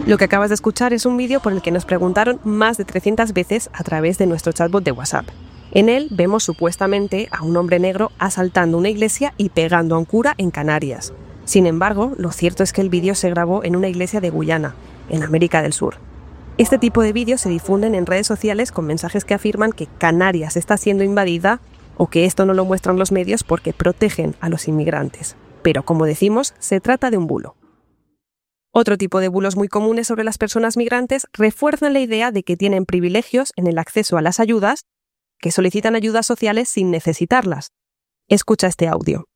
Lo que acabas de escuchar es un vídeo por el que nos preguntaron más de 300 veces a través de nuestro chatbot de WhatsApp. En él vemos supuestamente a un hombre negro asaltando una iglesia y pegando a un cura en Canarias. Sin embargo, lo cierto es que el vídeo se grabó en una iglesia de Guyana, en América del Sur. Este tipo de vídeos se difunden en redes sociales con mensajes que afirman que Canarias está siendo invadida o que esto no lo muestran los medios porque protegen a los inmigrantes. Pero, como decimos, se trata de un bulo. Otro tipo de bulos muy comunes sobre las personas migrantes refuerzan la idea de que tienen privilegios en el acceso a las ayudas, que solicitan ayudas sociales sin necesitarlas. Escucha este audio.